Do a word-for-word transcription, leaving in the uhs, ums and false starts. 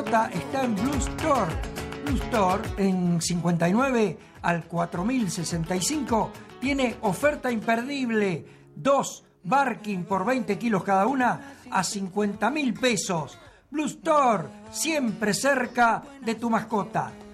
mascota está en Blue Store. Blue Store en cincuenta y nueve al cuatro mil sesenta y cinco tiene oferta imperdible. Dos Barking por veinte kilos cada una a cincuenta mil pesos. Blue Store, siempre cerca de tu mascota.